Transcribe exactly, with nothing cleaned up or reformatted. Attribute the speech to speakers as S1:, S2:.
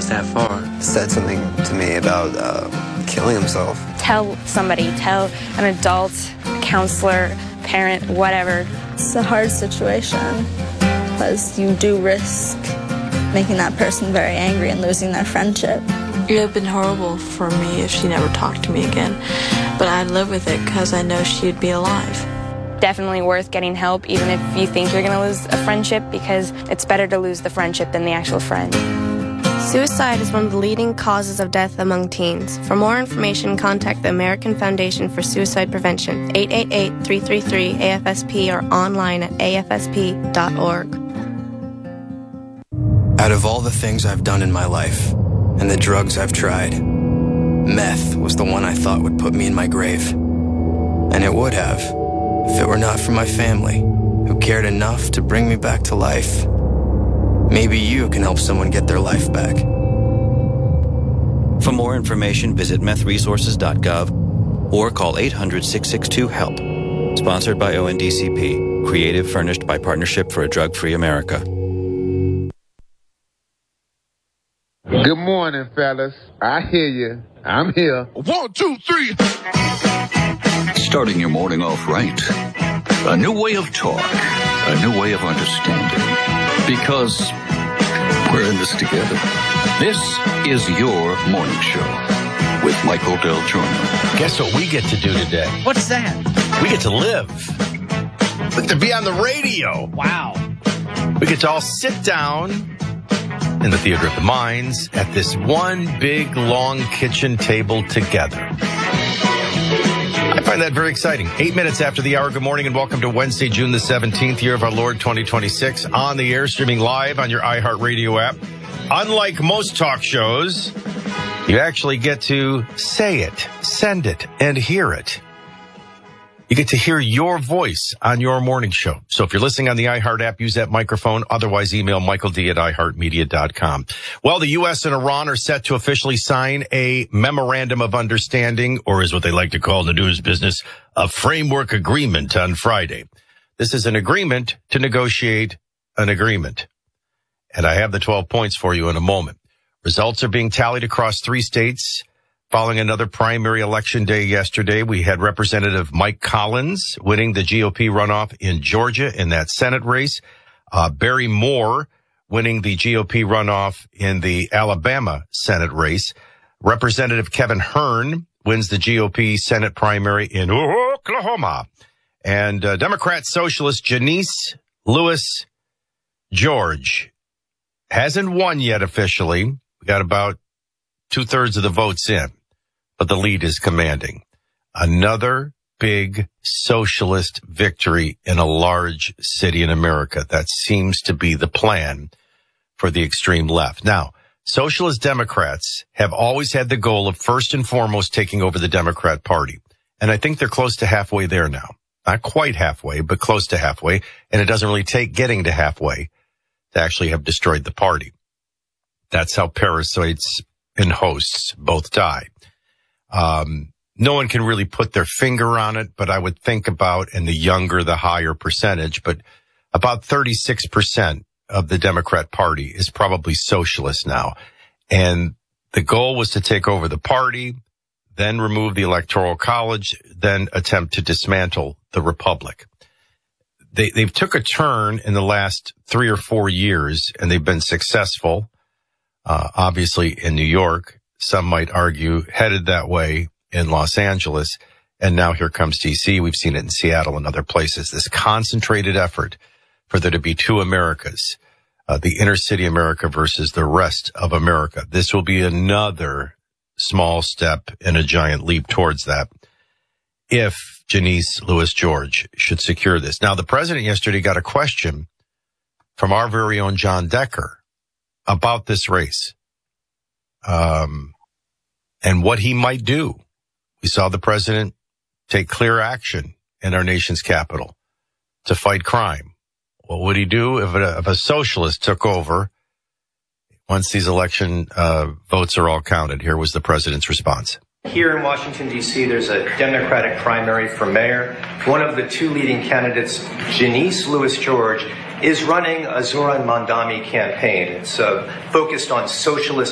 S1: us that far.
S2: Said something to me about uh, killing himself.
S3: Tell somebody, tell an adult, a counselor, parent, whatever.
S4: It's a hard situation because you do risk making that person very angry and losing their friendship.
S5: It would have been horrible for me if she never talked to me again, but I'd live with it because I know she'd be alive.
S3: Definitely worth getting help, even if you think you're going to lose a friendship, because it's better to lose the friendship than the actual friend.
S6: Suicide is one of the leading causes of death among teens. For more information, contact the American Foundation for Suicide Prevention, eight eight eight, three three three, A F S P, or online at A F S P dot org.
S2: Out of all the things I've done in my life and the drugs I've tried, meth was the one I thought would put me in my grave. And it would have, if it were not for my family, who cared enough to bring me back to life. Maybe you can help someone get their life back.
S7: For more information, visit meth resources dot gov or call eight hundred, six six two, HELP. Sponsored by O N D C P. Creative furnished by Partnership for a Drug-Free America.
S8: Good morning, fellas. I hear you. I'm here.
S9: One, two, three. Starting your morning off right. A new way of talk. A new way of understanding. Because we're in this together. This is your morning show with Michael Del Giorno.
S10: Guess what we get to do today?
S11: What's that?
S10: We get to live. We get to be on the radio.
S11: Wow.
S10: We get to all sit down in the Theater of the Minds at this one big, long kitchen table together. I find that very exciting. Eight minutes after the hour, good morning and welcome to Wednesday, June the seventeenth, year of our Lord twenty twenty-six, on the air, streaming live on your iHeartRadio app. Unlike most talk shows, you actually get to say it, send it, and hear it. You get to hear your voice on your morning show. So if you're listening on the iHeart app, use that microphone. Otherwise, email Michael D at i heart media dot com. Well, the U S and Iran are set to officially sign a memorandum of understanding, or is what they like to call in the news business, a framework agreement on Friday. This is an agreement to negotiate an agreement. And I have the twelve points for you in a moment. Results are being tallied across three states. Following another primary election day yesterday, we had Representative Mike Collins winning the G O P runoff in Georgia in that Senate race. Uh, Barry Moore winning the G O P runoff in the Alabama Senate race. Representative Kevin Hern wins the G O P Senate primary in Oklahoma. And uh, Democrat Socialist Janice Lewis George hasn't won yet officially. We got about two-thirds of the votes in, but the lead is commanding. Another big socialist victory in a large city in America. That seems to be the plan for the extreme left. Now, socialist Democrats have always had the goal of first and foremost taking over the Democrat Party. And I think they're close to halfway there now. Not quite halfway, but close to halfway. And it doesn't really take getting to halfway to actually have destroyed the party. That's how parasites and hosts both die. Um, no one can really put their finger on it, but I would think about, and the younger, the higher percentage, but about thirty-six percent of the Democrat Party is probably socialist now. And the goal was to take over the party, then remove the Electoral College, then attempt to dismantle the Republic. They, they've took a turn in the last three or four years, and they've been successful. Uh, obviously in New York, some might argue headed that way in Los Angeles. And now here comes D C. We've seen it in Seattle and other places. This concentrated effort for there to be two Americas, uh, the inner city America versus the rest of America. This will be another small step and a giant leap towards that if Janice Lewis George should secure this. Now, the president yesterday got a question from our very own John Decker about this race, um, and what he might do. We saw the president take clear action in our nation's capital to fight crime. What would he do if a, if a socialist took over once these election uh, votes are all counted? Here was the president's response.
S12: Here in Washington, D C, there's a Democratic primary for mayor. One of the two leading candidates, Janice Lewis George, is running a Zoran Mandami campaign. It's uh, focused on socialist